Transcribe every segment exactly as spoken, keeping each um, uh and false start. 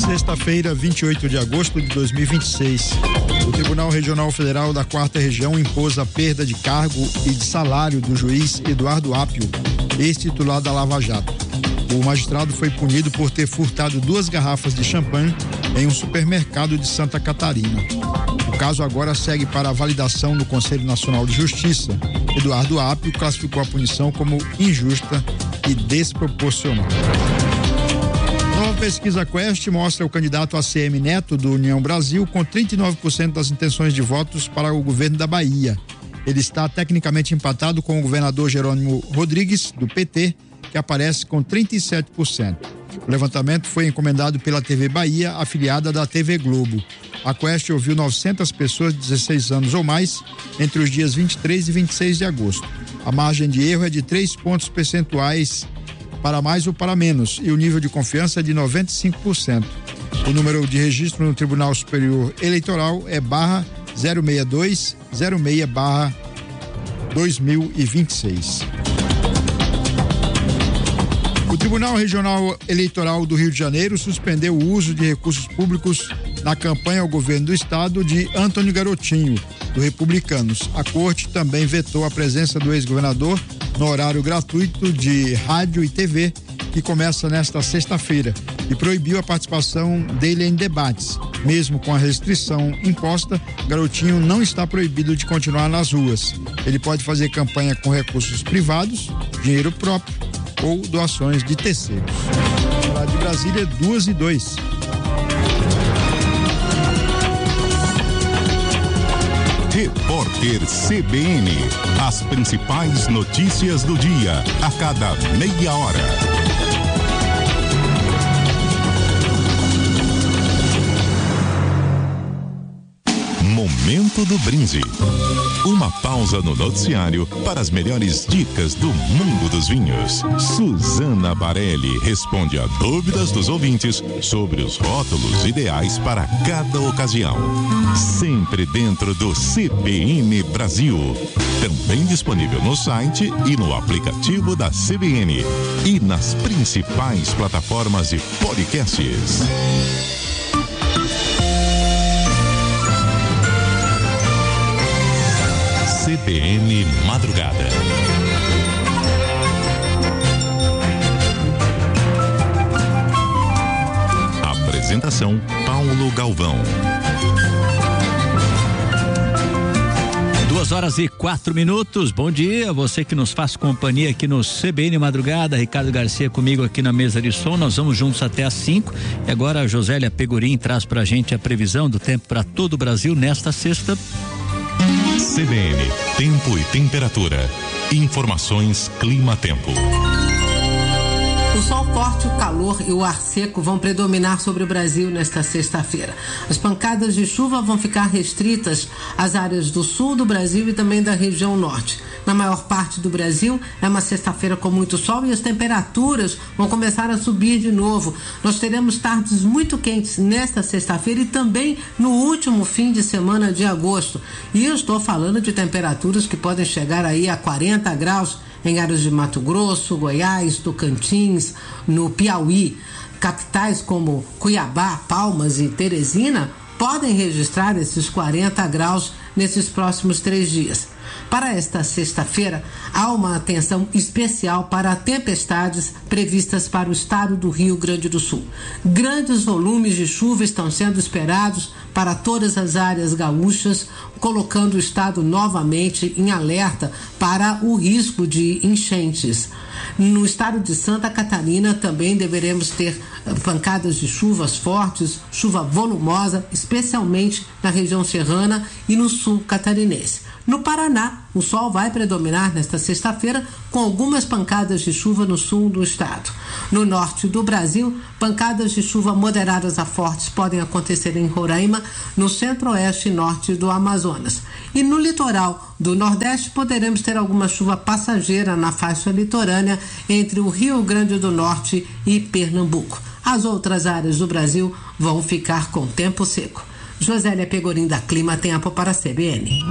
Sexta-feira, vinte e oito de agosto de dois mil e vinte e seis. O Tribunal Regional Federal da Quarta Região impôs a perda de cargo e de salário do juiz Eduardo Apio, ex-titular da Lava Jato. O magistrado foi punido por ter furtado duas garrafas de champanhe em um supermercado de Santa Catarina. O caso agora segue para a validação no Conselho Nacional de Justiça. Eduardo Apio classificou a punição como injusta e desproporcional. Nova pesquisa Quest mostra o candidato A C M Neto do União Brasil com trinta e nove por cento das intenções de votos para o governo da Bahia. Ele está tecnicamente empatado com o governador Jerônimo Rodrigues, do P T, que aparece com trinta e sete por cento. O levantamento foi encomendado pela T V Bahia, afiliada da T V Globo. A Quest ouviu novecentas pessoas de dezesseis anos ou mais entre os dias vinte e três e vinte e seis de agosto. A margem de erro é de três pontos percentuais para mais ou para menos e o nível de confiança é de noventa e cinco por cento. O número de registro no Tribunal Superior Eleitoral é barra zero seis dois zero seis barra dois mil e vinte e seis. O Tribunal Regional Eleitoral do Rio de Janeiro suspendeu o uso de recursos públicos na campanha ao governo do estado de Antônio Garotinho, do Republicanos. A corte também vetou a presença do ex-governador no horário gratuito de rádio e T V, que começa nesta sexta-feira, e proibiu a participação dele em debates. Mesmo com a restrição imposta, Garotinho não está proibido de continuar nas ruas. Ele pode fazer campanha com recursos privados, dinheiro próprio ou doações de terceiros. Lá de Brasília, duas e dois. Repórter C B N. As principais notícias do dia, a cada meia hora. Momento do brinde. Uma pausa no noticiário para as melhores dicas do mundo dos vinhos. Suzana Barelli responde a dúvidas dos ouvintes sobre os rótulos ideais para cada ocasião. Sempre dentro do C B N Brasil. Também disponível no site e no aplicativo da C B N e nas principais plataformas de podcasts. C B N Madrugada. Apresentação Paulo Galvão. Duas horas e quatro minutos. Bom dia, você que nos faz companhia aqui no C B N Madrugada. Ricardo Garcia comigo aqui na mesa de som. Nós vamos juntos até às cinco. E agora a Josélia Pegorim traz pra gente a previsão do tempo para todo o Brasil nesta sexta. C B N, tempo e temperatura. Informações Clima-Tempo. O sol forte, o calor e o ar seco vão predominar sobre o Brasil nesta sexta-feira. As pancadas de chuva vão ficar restritas às áreas do sul do Brasil e também da região norte. Na maior parte do Brasil, é uma sexta-feira com muito sol e as temperaturas vão começar a subir de novo. Nós teremos tardes muito quentes nesta sexta-feira e também no último fim de semana de agosto. E eu estou falando de temperaturas que podem chegar aí a quarenta graus em áreas de Mato Grosso, Goiás, Tocantins, no Piauí. Capitais como Cuiabá, Palmas e Teresina podem registrar esses quarenta graus nesses próximos três dias. Para esta sexta-feira, há uma atenção especial para tempestades previstas para o estado do Rio Grande do Sul. Grandes volumes de chuva estão sendo esperados para todas as áreas gaúchas, colocando o estado novamente em alerta para o risco de enchentes. No estado de Santa Catarina também deveremos ter pancadas de chuvas fortes, chuva volumosa, especialmente na região serrana e no sul catarinense. No Paraná, o sol vai predominar nesta sexta-feira com algumas pancadas de chuva no sul do estado. No norte do Brasil, pancadas de chuva moderadas a fortes podem acontecer em Roraima, no centro-oeste e norte do Amazonas. E no litoral do Nordeste poderemos ter alguma chuva passageira na faixa litorânea entre o Rio Grande do Norte e Pernambuco. As outras áreas do Brasil vão ficar com tempo seco. Josélia Pegorim da Clima Tempo para a C B N.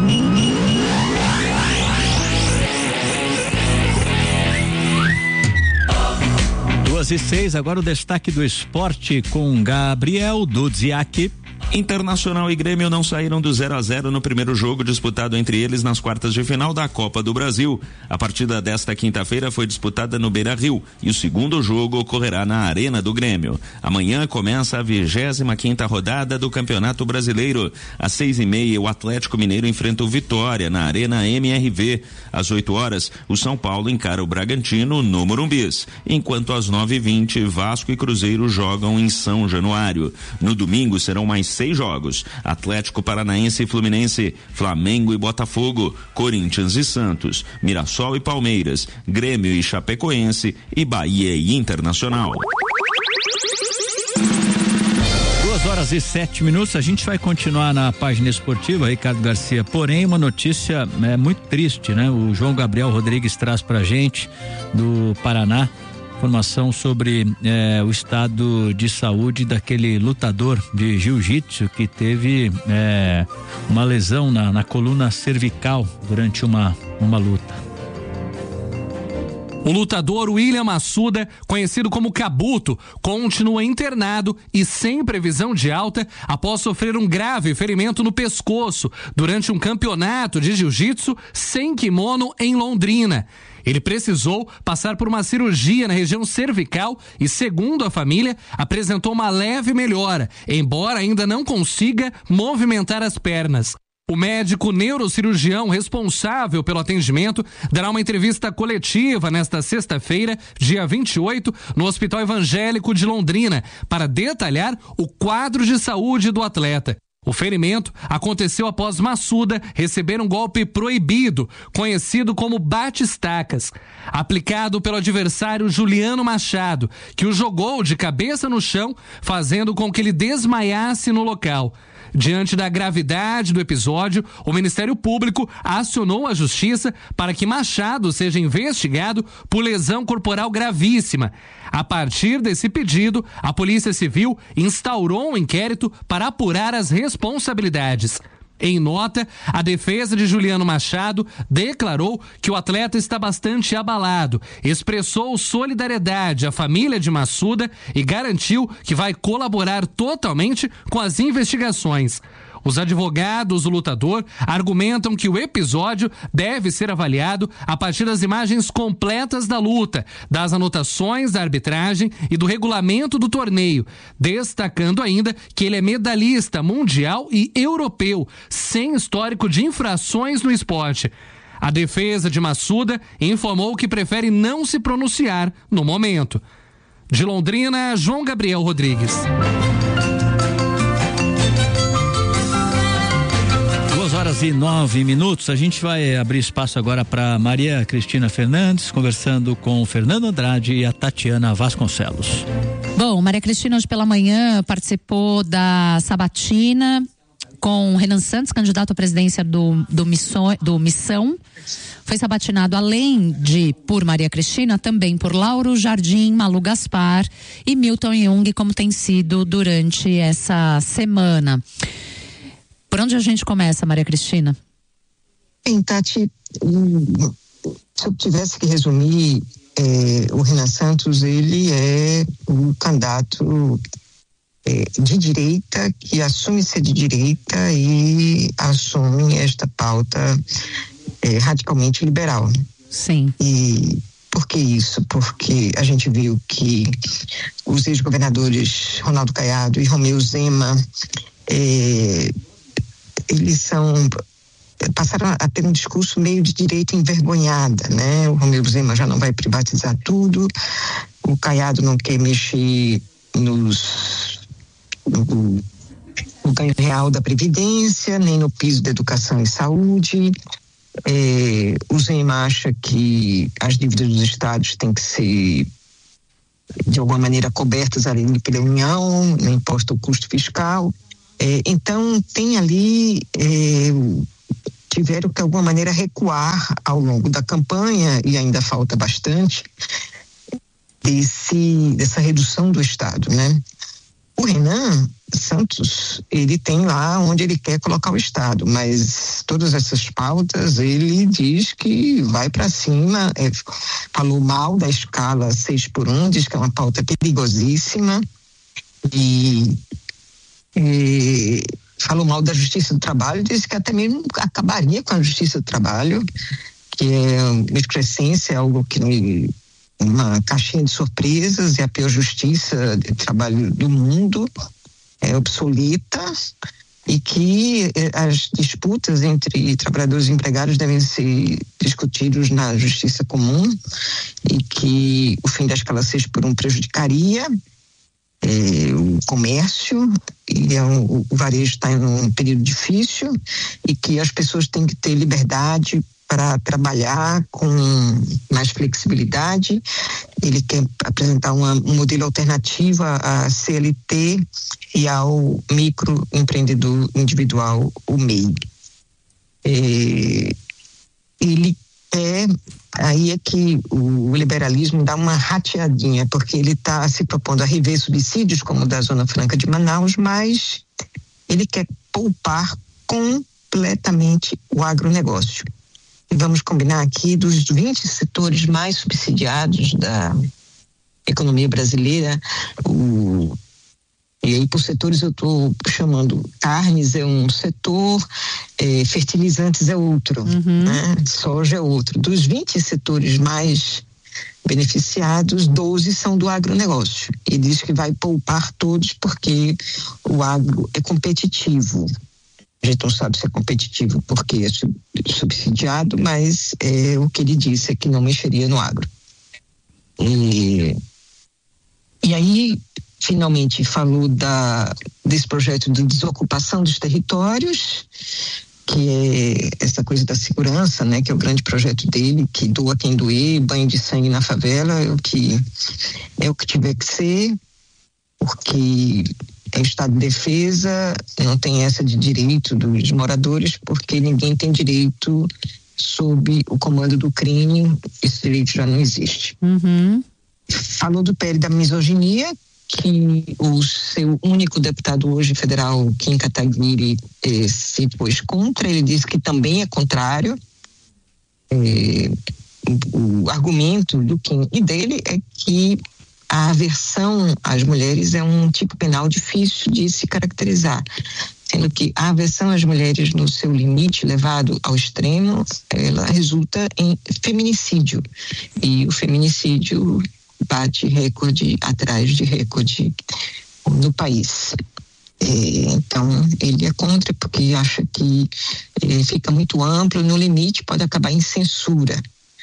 duas horas e seis, agora o destaque do esporte com Gabriel Dudziak. Internacional e Grêmio não saíram do zero a zero no primeiro jogo disputado entre eles nas quartas de final da Copa do Brasil. A partida desta quinta-feira foi disputada no Beira-Rio e o segundo jogo ocorrerá na Arena do Grêmio. Amanhã começa a vigésima quinta rodada do Campeonato Brasileiro. Às seis e meia, o Atlético Mineiro enfrenta o Vitória na Arena M R V. Às oito horas, o São Paulo encara o Bragantino no Morumbis, enquanto às nove e vinte, Vasco e Cruzeiro jogam em São Januário. No domingo serão mais seis jogos: Atlético Paranaense e Fluminense, Flamengo e Botafogo, Corinthians e Santos, Mirassol e Palmeiras, Grêmio e Chapecoense e Bahia e Internacional. Duas horas e sete minutos, a gente vai continuar na página esportiva, Ricardo Garcia, porém uma notícia é muito triste, né? O João Gabriel Rodrigues traz pra gente do Paraná informação sobre eh, o estado de saúde daquele lutador de jiu-jitsu que teve eh, uma lesão na, na coluna cervical durante uma, uma luta. O lutador William Massuda, conhecido como Cabuto, continua internado e sem previsão de alta após sofrer um grave ferimento no pescoço durante um campeonato de jiu-jitsu sem kimono em Londrina. Ele precisou passar por uma cirurgia na região cervical e, segundo a família, apresentou uma leve melhora, embora ainda não consiga movimentar as pernas. O médico neurocirurgião responsável pelo atendimento dará uma entrevista coletiva nesta sexta-feira, dia vinte e oito, no Hospital Evangélico de Londrina, para detalhar o quadro de saúde do atleta. O ferimento aconteceu após Massuda receber um golpe proibido, conhecido como bate-estacas, aplicado pelo adversário Juliano Machado, que o jogou de cabeça no chão, fazendo com que ele desmaiasse no local. Diante da gravidade do episódio, o Ministério Público acionou a Justiça para que Machado seja investigado por lesão corporal gravíssima. A partir desse pedido, a Polícia Civil instaurou um inquérito para apurar as responsabilidades. Em nota, a defesa de Juliano Machado declarou que o atleta está bastante abalado, expressou solidariedade à família de Massuda e garantiu que vai colaborar totalmente com as investigações. Os advogados do lutador argumentam que o episódio deve ser avaliado a partir das imagens completas da luta, das anotações da arbitragem e do regulamento do torneio, destacando ainda que ele é medalhista mundial e europeu, sem histórico de infrações no esporte. A defesa de Massuda informou que prefere não se pronunciar no momento. De Londrina, João Gabriel Rodrigues. Duas horas e nove minutos, a gente vai abrir espaço agora para Maria Cristina Fernandes, conversando com o Fernando Andrade e a Tatiana Vasconcelos. Bom, Maria Cristina hoje pela manhã participou da sabatina com Renan Santos, candidato à presidência do, do, Missão, do Missão. Foi sabatinado, além de por Maria Cristina, também por Lauro Jardim, Malu Gaspar e Milton Jung, como tem sido durante essa semana. Por onde a gente começa, Maria Cristina? Bem, Tati, se eu tivesse que resumir, é, o Renan Santos, ele é o candidato é, de direita, que assume ser de direita e assume esta pauta é, radicalmente liberal. Sim. E por que isso? Porque a gente viu que os ex-governadores Ronaldo Caiado e Romeu Zema é, eles são, passaram a ter um discurso meio de direita envergonhada, né? O Romeu Zema já não vai privatizar tudo, o Caiado não quer mexer nos, no, no ganho real da Previdência, nem no piso da educação e saúde. É, o Zema acha que as dívidas dos estados têm que ser, de alguma maneira, cobertas ali pela União, no imposto ao custo fiscal. É, então, tem ali, é, tiveram que, de alguma maneira, recuar ao longo da campanha, e ainda falta bastante, desse, dessa redução do Estado, né? O Renan, Santos, ele tem lá onde ele quer colocar o Estado, mas todas essas pautas ele diz que vai para cima, é, falou mal da escala seis por um, diz que é uma pauta perigosíssima e, e falou mal da Justiça do Trabalho, disse que até mesmo acabaria com a Justiça do Trabalho, que é uma excrescência, algo que não, uma caixinha de surpresas, é a pior justiça de trabalho do mundo, é obsoleta, e que as disputas entre trabalhadores e empregados devem ser discutidos na justiça comum, e que o fim da escala seis por um prejudicaria é, o comércio, e é um, o varejo está em um período difícil, e que as pessoas têm que ter liberdade para trabalhar com mais flexibilidade. Ele quer apresentar uma, um modelo alternativo à C L T e ao microempreendedor individual, o M E I. É, ele é, aí é que o liberalismo dá uma rateadinha, porque ele está se propondo a rever subsídios como o da Zona Franca de Manaus, mas ele quer poupar completamente o agronegócio. E vamos combinar aqui, dos vinte setores mais subsidiados da economia brasileira, o, e aí por setores eu estou chamando, carnes é um setor, é, fertilizantes é outro, uhum. né? Soja é outro. Dos vinte setores mais beneficiados, doze são do agronegócio. E diz que vai poupar todos porque o agro é competitivo. A gente não sabe se é competitivo porque é subsidiado, mas é, o que ele disse é que não mexeria no agro. E, e aí, finalmente, falou da, desse projeto de desocupação dos territórios, que é essa coisa da segurança, né, que é o grande projeto dele, que doa quem doer, banho de sangue na favela, é o que, é o que tiver que ser, porque tem estado de defesa, não tem essa de direito dos moradores, porque ninguém tem direito sob o comando do crime, esse direito já não existe. Uhum. Falou do P L da misoginia, que o seu único deputado hoje federal, Kim Kataguiri, eh, se pôs contra. Ele disse que também é contrário. Eh, o, o argumento do Kim e dele é que a aversão às mulheres é um tipo penal difícil de se caracterizar, sendo que a aversão às mulheres no seu limite levado ao extremo, ela resulta em feminicídio, e o feminicídio bate recorde atrás de recorde no país. Então ele é contra porque acha que fica muito amplo, no limite pode acabar em censura,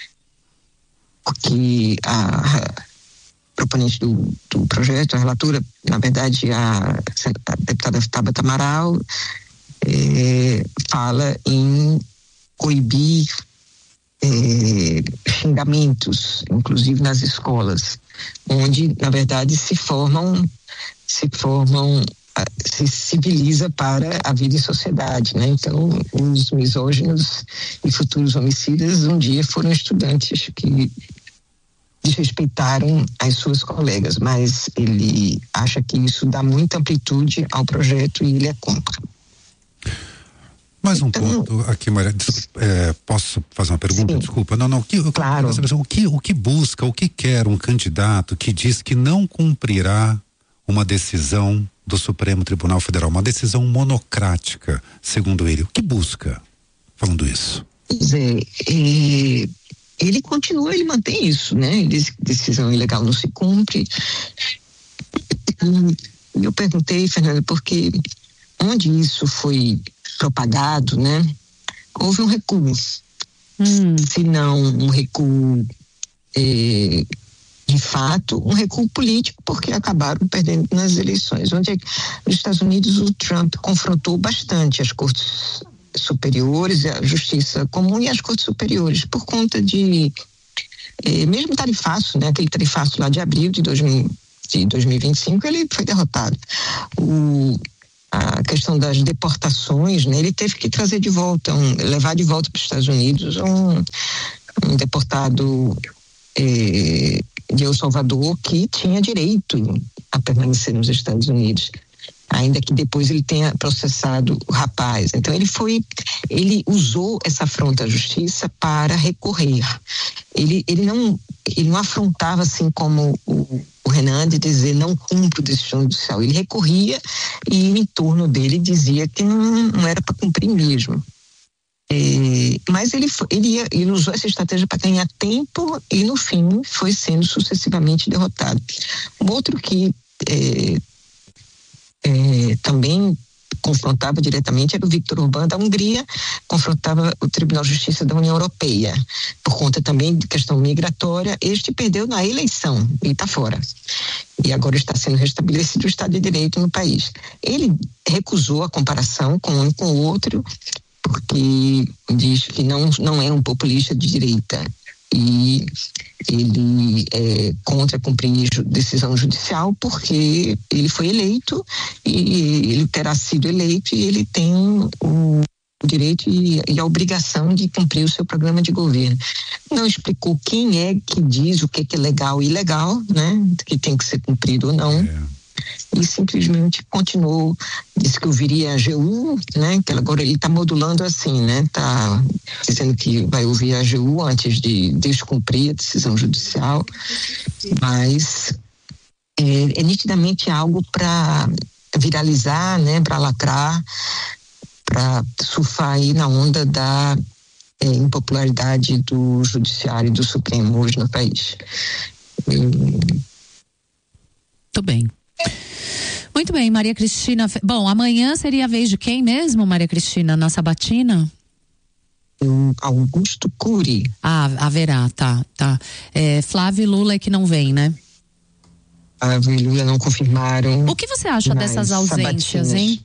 porque a proponente do, do projeto, a relatora, na verdade a, a deputada Tabata Amaral, é, fala em coibir é, xingamentos, inclusive nas escolas, onde na verdade se formam, se formam, se civiliza para a vida em sociedade, né? Então os misóginos e futuros homicidas um dia foram estudantes que desrespeitaram as suas colegas, mas ele acha que isso dá muita amplitude ao projeto e ele é contra. Mais um então, ponto aqui, Maria. É, posso fazer uma pergunta? Sim. Desculpa. Não, não. O que, claro. O que, o que busca, o que quer um candidato que diz que não cumprirá uma decisão do Supremo Tribunal Federal, uma decisão monocrática, segundo ele? O que busca falando isso? Pois é, é... ele continua, ele mantém isso, né? Ele diz que decisão ilegal não se cumpre. Eu perguntei, Fernanda, porque onde isso foi propagado, né? Houve um recuo. Hum. Se não um recuo é, de fato, um recuo político, porque acabaram perdendo nas eleições. Onde é que, nos Estados Unidos o Trump confrontou bastante as cortes superiores, a justiça comum e as cortes superiores, por conta de eh, mesmo tarifaço, né? Aquele tarifaço lá de abril de, dois mil, de dois mil e vinte e cinco, ele foi derrotado. O, a questão das deportações, né? Ele teve que trazer de volta, um, levar de volta para os Estados Unidos um, um deportado eh, de El Salvador que tinha direito a permanecer nos Estados Unidos. ainda que depois ele tenha processado o rapaz. Então ele foi, ele usou essa afronta à justiça para recorrer. Ele, ele não, ele não afrontava assim como o, o Renan de dizer não cumpre decisão judicial. Ele recorria e o entorno dele dizia que não, não era para cumprir mesmo. É, mas ele, ele, ia, ele usou essa estratégia para ganhar tempo e no fim foi sendo sucessivamente derrotado. Um outro que é, é, também confrontava diretamente era o Viktor Orbán da Hungria, confrontava o Tribunal de Justiça da União Europeia, por conta também de questão migratória. Este perdeu na eleição e está fora. E agora está sendo restabelecido o Estado de Direito no país. Ele recusou a comparação com um com o outro, porque diz que não, não é um populista de direita e ele é contra cumprir decisão judicial porque ele foi eleito e ele terá sido eleito e ele tem o direito e, e a obrigação de cumprir o seu programa de governo. Não explicou quem é que diz o que é legal e ilegal, né? Que tem que ser cumprido ou não. É. E simplesmente continuou, disse que ouviria a A G U, né? Que agora ele está modulando assim, né? Está dizendo que vai ouvir a A G U antes de descumprir a decisão judicial, mas é, é nitidamente algo para viralizar, né? Para lacrar, para surfar aí na onda da é, impopularidade do judiciário e do Supremo hoje no país. Muito bem. Muito bem, Maria Cristina. Bom, amanhã seria a vez de quem mesmo, Maria Cristina, na sabatina? Augusto Cury. Ah, haverá, tá, tá. É, Flávio e Lula é que não vem, né? Flávio e Lula não confirmaram. O que você acha dessas ausências, sabatinas, hein?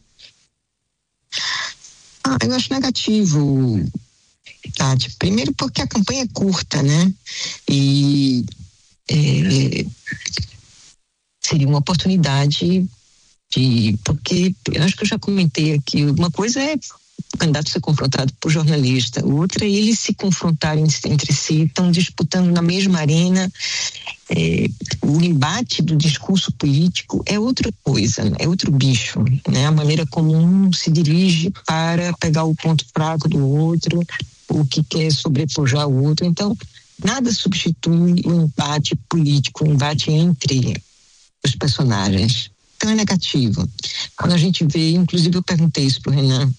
Ah, eu acho negativo, Tati. Primeiro porque a campanha é curta, né? E é, seria uma oportunidade de, porque eu acho que eu já comentei aqui, uma coisa é o candidato ser confrontado por jornalista, outra é eles se confrontarem entre si, estão disputando na mesma arena. É, o embate do discurso político é outra coisa, é outro bicho, né? A maneira como um se dirige para pegar o ponto fraco do outro, o que quer sobrepujar o outro. Então, nada substitui o embate político, o embate entre os personagens. Então é negativo. Quando a gente vê, inclusive eu perguntei isso para o Renan,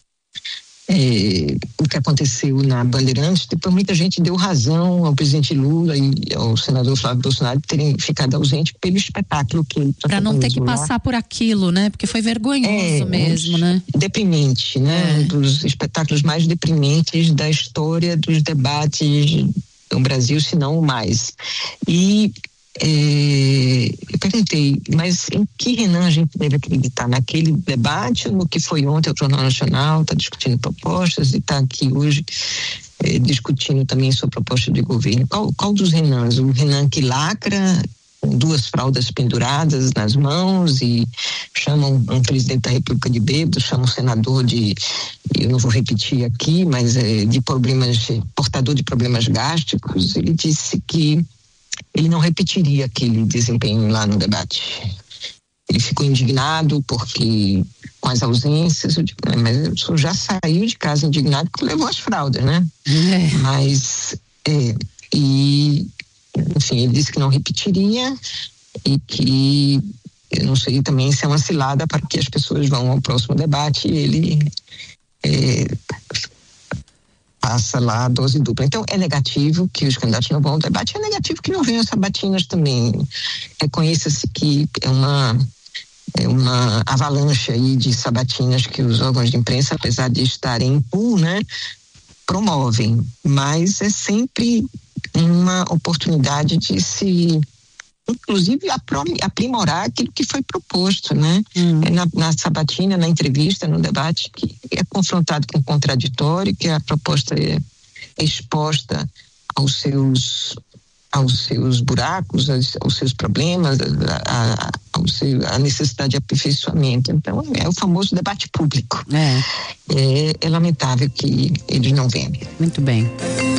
é, o que aconteceu na Bandeirantes, depois muita gente deu razão ao presidente Lula e ao senador Flávio Bolsonaro terem ficado ausente pelo espetáculo que ele para não ter que lá. Passar por aquilo, né? Porque foi vergonhoso é, mesmo, um né? Deprimente, né? É. Um dos espetáculos mais deprimentes da história dos debates no Brasil, se não o mais. E É, eu perguntei, mas em que Renan a gente deve acreditar? Naquele debate ou no que foi ontem o Jornal Nacional, está discutindo propostas e está aqui hoje é, discutindo também sua proposta de governo? Qual, qual dos Renans? O Renan que lacra com duas fraldas penduradas nas mãos e chama um, um presidente da República de bêbado, chama um senador de, eu não vou repetir aqui, mas é, de problemas, portador de problemas gástricos. Ele disse que ele não repetiria aquele desempenho lá no debate. Ele ficou indignado porque com as ausências, eu digo, mas o senhor já saiu de casa indignado porque levou as fraldas, né? É. Mas, é, e, enfim, ele disse que não repetiria e que, eu não sei também se é uma cilada para que as pessoas vão ao próximo debate e ele é, passa lá a dose dupla. Então é negativo que os candidatos não vão ao debate, é negativo que não venham as sabatinas também. Reconheça-se que é uma é uma avalanche aí de sabatinas que os órgãos de imprensa, apesar de estarem em pool, né, promovem, mas é sempre uma oportunidade de se inclusive aprimorar aquilo que foi proposto, né? Hum. É na, na sabatina, na entrevista, no debate, que é confrontado com o contraditório, que a proposta é, é exposta aos seus, aos seus buracos, aos, aos seus problemas, a, a, ao seu, a necessidade de aperfeiçoamento. Então, é o famoso debate público. É, é, é lamentável que eles não venham. Muito bem.